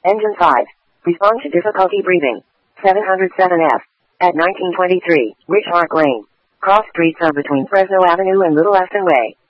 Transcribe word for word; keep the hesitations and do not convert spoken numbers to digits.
Engine five. Respond to difficulty breathing. seven oh seven F. At nineteen twenty-three, Rich Ark Lane. Cross streets are between Fresno Avenue and Little Aston Way.